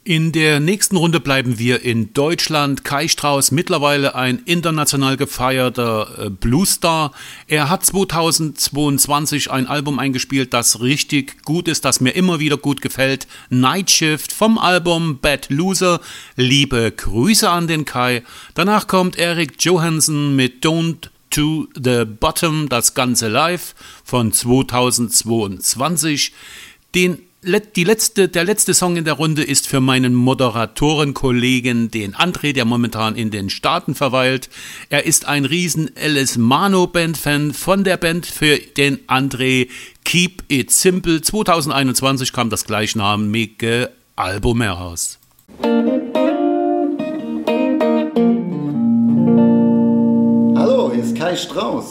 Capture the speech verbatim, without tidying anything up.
In der nächsten Runde bleiben wir in Deutschland. Kai Strauss, mittlerweile ein international gefeierter äh, Bluesstar. Er hat zweitausendzweiundzwanzig ein Album eingespielt, das richtig gut ist, das mir immer wieder gut gefällt. Night Shift vom Album Bad Loser. Liebe Grüße an den Kai. Danach kommt Eric Johansson mit Don't to the Bottom, das Ganze live von zweitausendzweiundzwanzig. Den Die letzte, der letzte Song in der Runde ist für meinen Moderatorenkollegen, den André, der momentan in den Staaten verweilt. Er ist ein riesen Alice Mano Band Fan. Von der Band für den André Keep It Simple. zweitausendeinundzwanzig kam das gleichnamige Album heraus. Hallo, hier ist Kai Strauss.